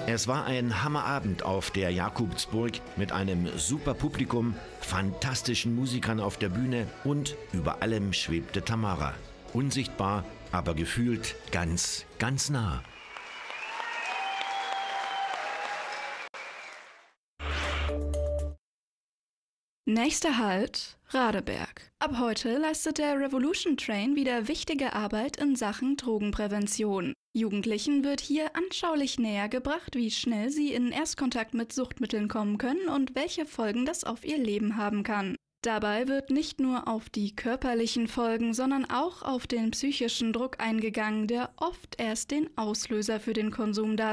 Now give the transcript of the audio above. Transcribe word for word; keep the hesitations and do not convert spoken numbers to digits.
Es war ein Hammerabend auf der Jakobsburg mit einem super Publikum, fantastischen Musikern auf der Bühne und über allem schwebte Tamara. Unsichtbar, aber gefühlt ganz, ganz nah. Nächster Halt, Radeberg. Ab heute leistet der Revolution Train wieder wichtige Arbeit in Sachen Drogenprävention. Jugendlichen wird hier anschaulich nähergebracht, wie schnell sie in Erstkontakt mit Suchtmitteln kommen können und welche Folgen das auf ihr Leben haben kann. Dabei wird nicht nur auf die körperlichen Folgen, sondern auch auf den psychischen Druck eingegangen, der oft erst den Auslöser für den Konsum darstellt.